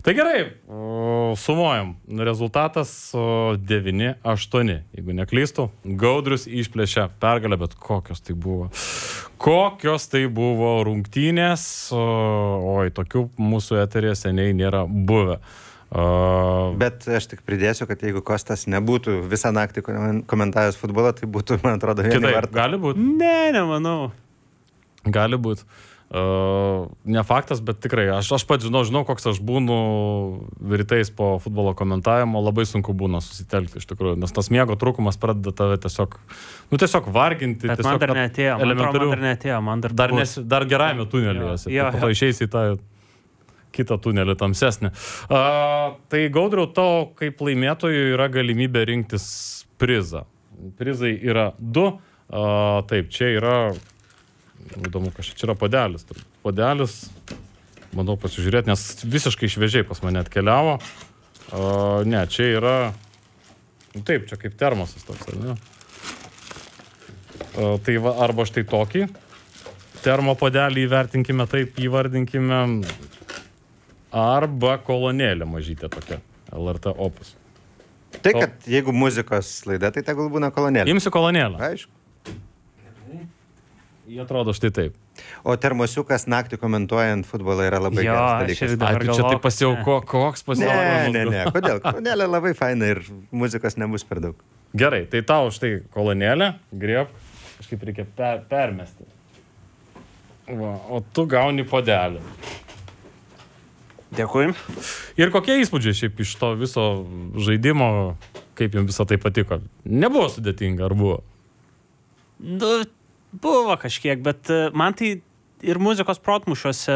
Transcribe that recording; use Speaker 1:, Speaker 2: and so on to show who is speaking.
Speaker 1: Tai gerai, sumuojam. Rezultatas 9-8. Jeigu neklystu, Gaudrius išplėšė pergalę, bet kokios tai buvo. Kokios tai buvo rungtynės. Oi, tokių mūsų eterėje seniai nėra buvę.
Speaker 2: Bet aš tik pridėsiu, kad jeigu Kostas nebūtų visą naktį komentavęs futbolą, tai būtų, man atrodo, vieni vartai.
Speaker 1: Gali būti?
Speaker 3: Ne, nemanau.
Speaker 1: Gali būti. Ne faktas, bet tikrai. Aš pats žinau, koks aš būnu rytais po futbolo komentavimo, labai sunku būna susitelkti iš tikrųjų, nes tas miego trūkumas pradeda tave tiesiog varginti.
Speaker 3: Bet man dar neatėjo.
Speaker 1: Dar gerame tunelyje. Po to išeisi į tą kitą tunelį tamsesnį. Tai Gaudriau, tau kaip laimėtojų yra galimybė rinktis prizą. Prizai yra 2. Taip, čia yra, įdomu, čia yra puodelis. Puodelis, manau, pasižiūrėti, nes visiškai šviežiai pas mane atkeliavo. Ne, čia yra, taip, čia kaip termosas toks, ne? Tai va, arba štai tokį termopuodelį įvertinkime, taip įvardinkime. Arba kolonėlė mažytė tokia, LRT Opus.
Speaker 2: Tai, kad jeigu muzikos laida, tai tegul būna kolonėlė.
Speaker 1: Imsiu kolonėlę.
Speaker 2: Aišku.
Speaker 1: Jie atrodo štai taip.
Speaker 2: O termosiukas naktį komentuojant futbolą yra labai geras dalykas.
Speaker 1: Tu čia taip pasiauko, koks pasiaukojimas?
Speaker 2: Ne. Kodėl? Kolonėlė labai faina ir muzikos nebus per daug.
Speaker 1: Gerai, tai tau štai kolonėlė, grieb, kažkaip reikia permesti. Va, o tu gauni puodelį.
Speaker 3: Dėkui.
Speaker 1: Ir kokie įspūdžiai šiaip iš to viso žaidimo, kaip jums visą tai patiko? Nebuvo sudėtinga, ar buvo?
Speaker 3: Buvo kažkiek, bet man tai ir muzikos protmušiuose